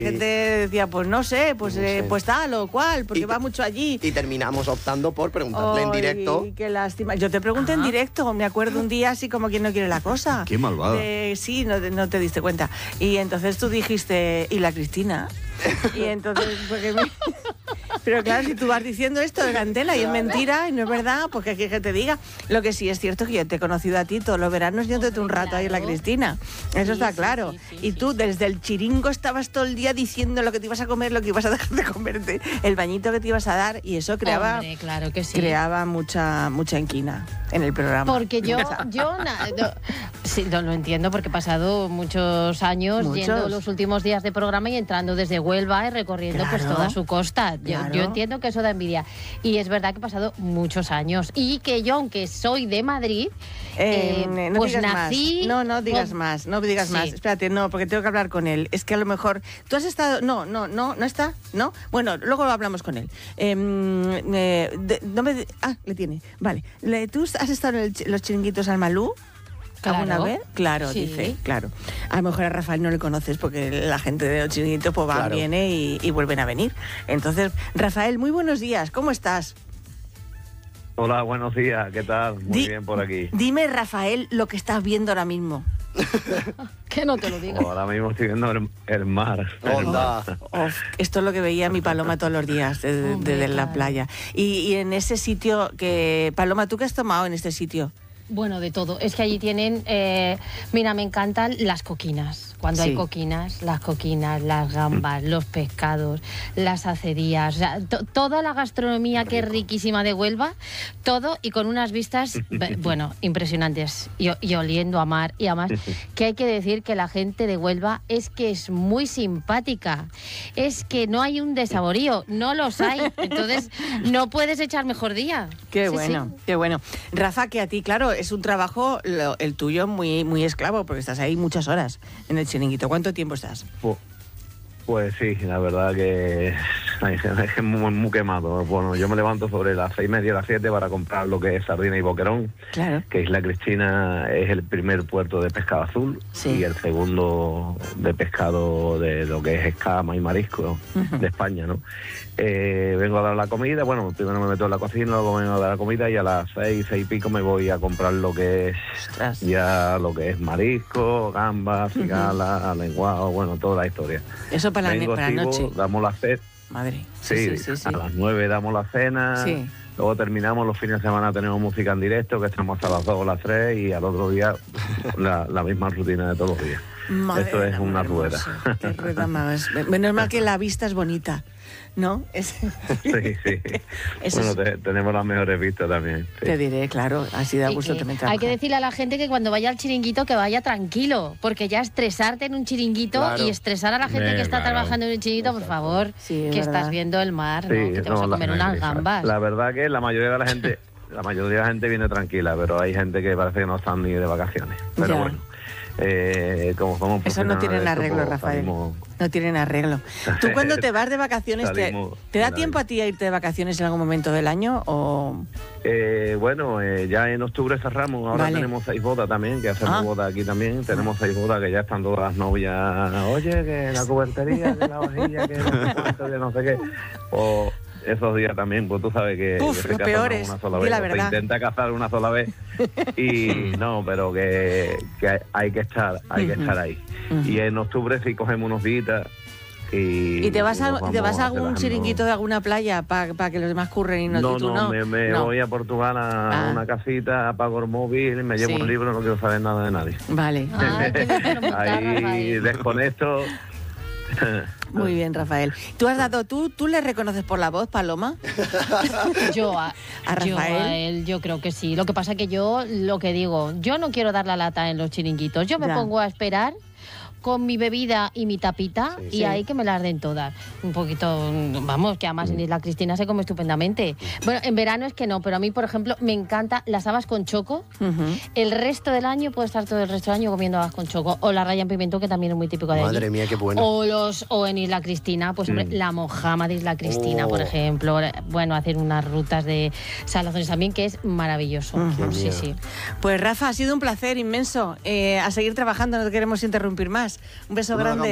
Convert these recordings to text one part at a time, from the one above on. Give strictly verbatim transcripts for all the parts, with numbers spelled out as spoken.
La gente decía, pues no sé, pues, No eh, sé. pues tal o cual, porque Y- va mucho allí. Y terminamos optando por preguntarle en Ay, directo. qué lástima. Yo te pregunté en directo, me acuerdo un día así como quien no quiere la cosa. Qué malvada. Eh, sí, no, te- no te diste cuenta. Y entonces tú dijiste, ¿y la Cristina? Y entonces, porque me... Pero claro, si tú vas diciendo esto de Candela y es mentira y no es verdad, pues que, que te diga. Lo que sí es cierto que yo te he conocido a ti todos los veranos yéndote un rato ahí en la Claro. Cristina. Eso Sí, está sí, claro. sí, sí, y sí, tú sí. desde el chiringo estabas todo el día diciendo lo que te ibas a comer, lo que ibas a dejar de comerte, el bañito que te ibas a dar y eso creaba, Hombre, claro que sí. creaba mucha, mucha inquina en el programa. Porque yo, yo na- no, sí, no lo entiendo porque he pasado muchos años Muchos. yendo los últimos días de programa y entrando desde Huelva y recorriendo pues Claro. toda su costa. Yo, Claro. yo entiendo que eso da envidia. Y es verdad que he pasado muchos años. Y que yo, aunque soy de Madrid, Eh, eh, no pues digas nací... más. No, no digas con- más, no digas Sí. más. Espérate, no, porque tengo que hablar con él. Es que a lo mejor tú has estado, no, no, no, no está, no. Bueno, luego hablamos con él. Em, eh, de- no me, ah, le tiene. Vale. Le- ¿Tú has estado en el chi- los chiringuitos al Malú? ¿Alguna Claro. vez? Claro, Sí. dice, claro. A lo mejor a Rafael no le conoces porque la gente de los chiringuitos pues va, Claro. viene y, y vuelven a venir. Entonces, Rafael, muy buenos días. ¿Cómo estás? Hola, buenos días, ¿qué tal? Muy Di- bien por aquí. Dime, Rafael, lo que estás viendo ahora mismo. Que no te lo digo. Ahora mismo estoy viendo el, el mar. el Onda. mar. Uf, esto es lo que veía mi Paloma todos los días desde, Hombre, desde la claro. playa. Y, y en ese sitio que... Paloma, ¿tú qué has tomado en este sitio? Bueno, de todo. Es que allí tienen, eh, mira, me encantan las coquinas. Cuando Sí. hay coquinas, las coquinas, las gambas, los pescados, las acerías, o sea, to- toda la gastronomía que es riquísima de Huelva, todo y con unas vistas, be- bueno, impresionantes y, o- y oliendo a mar. Y además, que hay que decir que la gente de Huelva es que es muy simpática, es que no hay un desaborío, no los hay. Entonces, no puedes echar mejor día. Qué Sí, bueno, sí. qué bueno. Rafa, que a ti, claro, es un trabajo, lo- el tuyo, muy, muy esclavo, porque estás ahí muchas horas en el chiringuito. ¿Cuánto tiempo estás? Pu- Pues sí, la verdad que ay, es muy, muy quemado. Bueno, yo me levanto sobre las seis y media, las siete para comprar lo que es sardina y boquerón, Claro. que Isla Cristina es el primer puerto de pescado azul Sí. y el segundo de pescado de lo que es escama y marisco Ujú. de España, ¿no? Eh, vengo a dar la comida, bueno, primero me meto en la cocina, luego vengo a dar la comida y a las seis, seis y pico me voy a comprar lo que es Ostras. ya lo que es marisco, gambas, cigala, lenguado, bueno, toda la historia. Eso para la, Vengo, para la sigo, noche. damos la cena, Madre. sí, Sí, sí, sí, sí. a las nueve damos la cena, Sí. luego terminamos, los fines de semana tenemos música en directo, que estamos a las dos o las tres y al otro día la, la misma rutina de todos los días. Madre Esto es del una amor rueda. hermoso, qué rueda más. Menos mal que la vista es bonita, ¿no? Es- Sí, sí. Eso Bueno, es- te- tenemos las mejores vistas también. sí. Te diré, claro, así da Y gusto que también hay trabajar. que decirle a la gente que cuando vaya al chiringuito que vaya tranquilo, porque ya estresarte en un chiringuito Claro. y estresar a la gente Eh, que está claro. trabajando en un chiringuito, por favor, Sí, es que verdad. estás viendo el mar, ¿no? Sí, Que te vas no, a la- comer unas gambas. La verdad que la mayoría de la gente, la mayoría de la gente viene tranquila, pero hay gente que parece que no están ni de vacaciones. Pero Ya. bueno, eh, como somos Eso no tienen profesionales de esto, arreglo, pues, Rafael. salimos- No tienen arreglo. ¿Tú cuando te vas de vacaciones, te, Salimos te da en la tiempo a vida. ti a irte de vacaciones en algún momento del año o...? Eh, bueno, eh, ya en octubre cerramos, ahora Vale. tenemos seis bodas también, que hacemos Ah. bodas aquí también, tenemos seis bodas que ya están todas las novias, oye, que la cubertería, que la vajilla, que no sé cuánto, que no sé qué, o esos días también, pues tú sabes que, Uf, que se los casan peores, una sola di vez, la o se verdad. intenta casar una sola vez y no, pero que, que hay que estar, hay que Ujú. estar ahí. Ujú. Y en octubre sí cogemos unos días y... ¿Y te vas a, nos te vas vamos a algún relajando. chiringuito de alguna playa para que los demás curren y no, No, y tú no, no? me, me No. voy a Portugal a Ah. una casita, apago el móvil, me llevo Sí. un libro, no quiero saber nada de nadie. Vale. Ay, qué bien te lo montas, Ahí Rafael. desconecto. Muy bien, Rafael. ¿Tú has dado, tú, tú le reconoces por la voz, Paloma? Yo a, ¿A yo Rafael? a él, yo creo que sí. Lo que pasa que yo, lo que digo, yo no quiero dar la lata en los chiringuitos. Yo me Ya. pongo a esperar con mi bebida y mi tapita y Sí. ahí que me las den todas. Un poquito, vamos, que además en Isla Cristina se come estupendamente. Bueno, en verano es que no, pero a mí, por ejemplo, me encanta las habas con choco. Ujú. El resto del año puedo estar todo el resto del año comiendo habas con choco. O la raya en pimiento, que también es muy típico de allí. Madre mía, qué bueno. O, los, o en Isla Cristina, pues hombre, Mm. la mojama de Isla Cristina, Oh. por ejemplo. Bueno, hacer unas rutas de salazones también, que es maravilloso. Ujú. Sí, sí. Pues Rafa, ha sido un placer inmenso. Eh, a seguir trabajando, no te queremos interrumpir más. Un beso Una grande. gambas.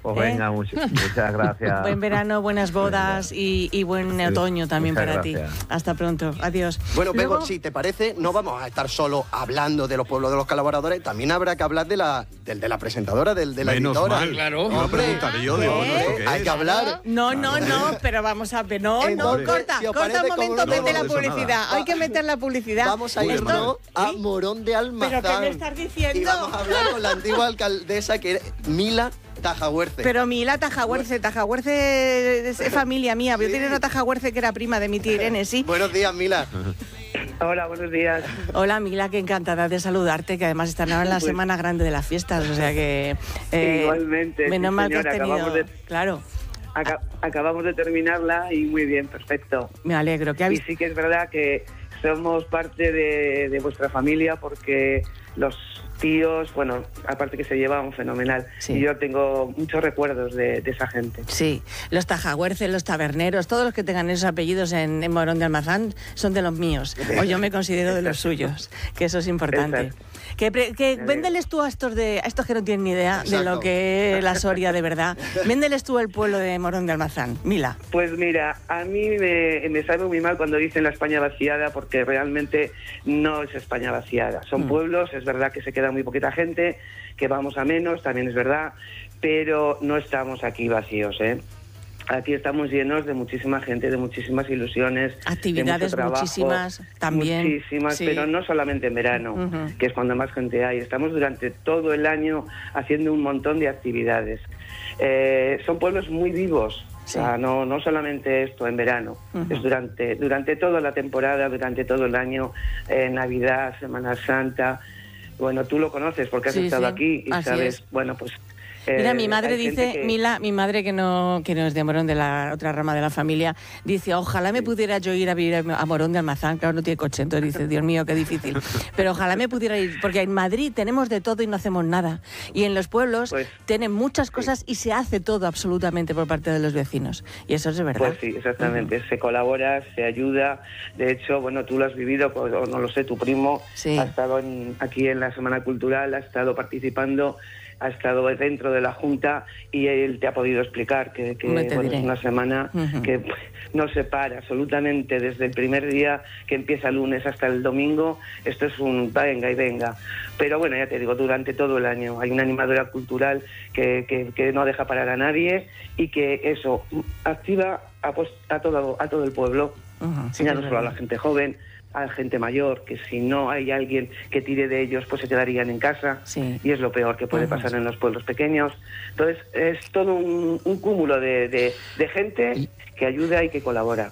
Pues ¿Eh? venga, much- muchas gracias. Buen verano, buenas bodas y, y buen otoño también muchas para gracias. ti. Hasta pronto. Adiós. Bueno, Bego, Luego- si te parece, no vamos a estar solo hablando de los pueblos de los colaboradores, también habrá que hablar de la, del de la presentadora, del de la Menos editora. mal, claro. Lo Hombre, preguntaré yo, digo, ¿qué? bueno, ¿esto qué hay es? que hablar. No, no, no, pero vamos a ver. No, no, Entonces, corta, si os corta parece, un momento, como no mete la vamos a eso publicidad. nada. Hay que meter la publicidad. Vamos a Uy, irnos hermano. a Morón de Almazán. ¿Pero qué me estás diciendo? Y vamos a hablar con la antigua alcaldesa, que era Mila Tajahuerce. Pero Mila Tajahuerce, Tajahuerce es, es familia mía. Yo tenía una Tajahuerce que era prima de mi tía Irene, sí. Buenos días, Mila. Hola, buenos días. Hola Mila, que encantada de saludarte, que además están ahora en la Pues- semana grande de las fiestas, o sea que... eh, Igualmente, Menos sí, mal que has señora, tenido... acabamos de- Claro, Aca- acabamos de terminarla y muy bien, perfecto. me alegro. Que Y habéis... sí que es verdad que somos parte de, de vuestra familia porque los tíos, bueno, aparte que se llevaban fenomenal. Sí. Y yo tengo muchos recuerdos de, de esa gente. Sí, los tajahuerces, los taberneros, todos los que tengan esos apellidos en, en Morón de Almazán son de los míos, o yo me considero de los suyos, que eso es importante. Exacto. Que, pre- que véndeles tú a estos, de, a estos que no tienen ni idea de Exacto. lo que es la Soria de verdad, véndeles tú el pueblo de Morón de Almazán, Mila. Pues mira, a mí me, me sabe muy mal cuando dicen la España vaciada porque realmente no es España vaciada. Son Mm. pueblos, es verdad que se queda muy poquita gente, que vamos a menos, también es verdad, pero no estamos aquí vacíos, ¿eh? Aquí estamos llenos de muchísima gente, de muchísimas ilusiones. de Actividades mucho trabajo, muchísimas también. Muchísimas, Sí. pero no solamente en verano, Ujú. que es cuando más gente hay. Estamos durante todo el año haciendo un montón de actividades. Eh, son pueblos muy vivos. Sí. O sea, no, no solamente esto en verano, Ujú. es durante, durante toda la temporada, durante todo el año, eh, Navidad, Semana Santa. Bueno, tú lo conoces porque has Sí, estado sí, aquí y así sabes, es. bueno, pues... Mira, eh, mi madre hay gente dice, que- Mila, mi madre que no, que no es de Morón, de la otra rama de la familia, dice, ojalá me pudiera yo ir a vivir a Morón de Almazán, claro, no tiene coche, entonces dice, Dios mío, qué difícil. Pero ojalá me pudiera ir, porque en Madrid tenemos de todo y no hacemos nada. Y en los pueblos Pues, tienen muchas cosas y se hace todo absolutamente por parte de los vecinos. Y eso es de verdad. Pues sí, exactamente. Se colabora, se ayuda. De hecho, bueno, tú lo has vivido, pues, o no lo sé, tu primo Sí. ha estado en- aquí en la Semana Cultural, ha estado participando, ha estado dentro de la Junta y él te ha podido explicar que, que, Hombre, te bueno, diré. es una semana Ujú. que pues, no se para absolutamente desde el primer día que empieza el lunes hasta el domingo. Esto es un venga y venga. Pero bueno, ya te digo, durante todo el año hay una animadora cultural que, que, que no deja parar a nadie y que eso activa a, pues, a, todo, a todo el pueblo. Ujú, sí Ya que no es solo a la verdad. gente joven, a la gente mayor, que si no hay alguien que tire de ellos, pues se quedarían en casa. Sí. Y es lo peor que puede Ujú. pasar en los pueblos pequeños. Entonces, es todo un, un cúmulo de, de, de gente que ayuda y que colabora.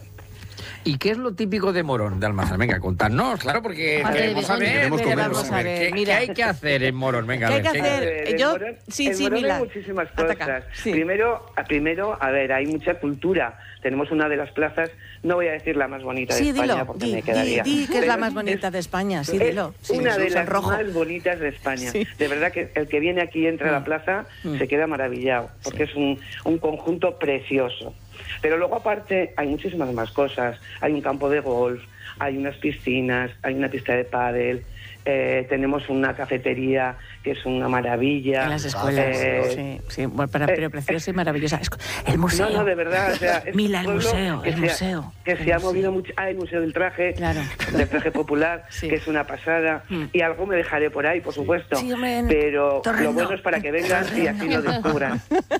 ¿Y qué es lo típico de Morón de Almazán? Venga, contadnos, claro, porque Aparte de queremos begoña. saber, Queremos Pero comer, vamos a ver, ¿Qué, mira. qué hay que hacer en Morón? Venga, ¿Qué a hay ver, que ¿qué hacer? Eh, en yo- Morón- sí, en sí, Morón Mila. hay muchísimas Ataca. cosas. Sí. Primero, a, primero, a ver, hay mucha cultura. Tenemos una de las plazas, no voy a decir la más bonita Sí, de España dilo, porque di, me di, quedaría. di que es la Pero más bonita de España, sí, es dilo. Sí, una de usa las rojo. más bonitas de España. Sí. De verdad que el que viene aquí y entra a la Mm. plaza Mm. se queda maravillado, porque es un, un conjunto precioso. Pero luego aparte hay muchísimas más cosas. Hay un campo de golf, hay unas piscinas, hay una pista de pádel, eh, tenemos una cafetería que es una maravilla. En las escuelas, Eh, sí, sí, bueno, para- pero eh, preciosa y maravillosa. Es- El museo. No, no, de verdad, o sea, es Mila, un el pueblo museo, que el se ha- museo. que el se ha museo. movido mucho. Ah, el Museo del Traje, Claro. del Traje Popular, Sí. que es una pasada. Mm. Y algo me dejaré por ahí, por supuesto. Sí, hombre, en pero Torrendo. lo bueno es para que vengan y así lo descubran.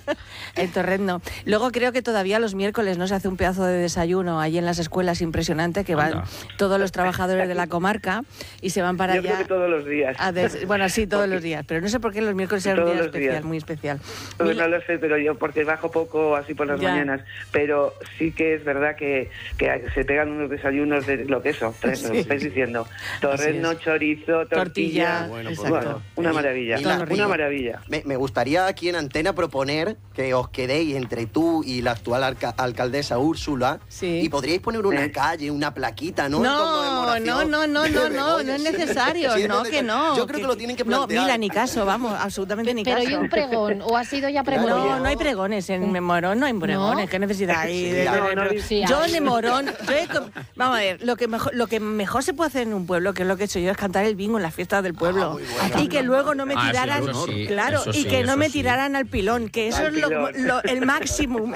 El torrendo. Luego creo que todavía los miércoles no se hace un pedazo de desayuno allí en las escuelas impresionante que van Anda. todos los trabajadores de la comarca y se van para Yo allá. creo que todos los días. a des- Bueno, sí, todos Porque- los días, pero no sé por qué los miércoles es un Todos día los especial, días. muy especial. Pues Mila- no lo sé, pero yo porque bajo poco así por las Ya. mañanas, pero sí que es verdad que, que se pegan unos desayunos de lo que eso, tres, Sí. lo estáis diciendo. Torreno, es. chorizo, tortilla, Tortilla, Bueno, pues exacto. bueno, una maravilla, Mila, Todo lo una rico. maravilla. Me, me gustaría aquí en Antena proponer que os quedéis entre tú y la actual alca- alcaldesa Úrsula Sí. y podríais poner una Eh. calle, una plaquita, ¿no? En No, conmemoración no, no, no, de no, no, Begoña. no es Sí, necesario, sí, es no, que necesario. no. Yo creo que lo tienen que plantear. No, mira, ni caso, vamos, absolutamente ni Pero caso. ¿y un pregón? ¿O ha sido ya pregón? No, no hay pregones, en Morón no hay pregones, ¿No? ¿qué necesidad hay? Sí, de- claro. de- No, no, de- sí yo hay. en Morón, yo he com- vamos a ver, lo que, mejor, lo que mejor se puede hacer en un pueblo, que es lo que he hecho yo, es cantar el bingo en las fiestas del pueblo. Ah, muy bueno. Y que luego no me Ah, sí, tiraran, eso sí, claro, eso y sí, que no eso me sí. tiraran al pilón, que eso Al es lo, pilón. lo- el máximo,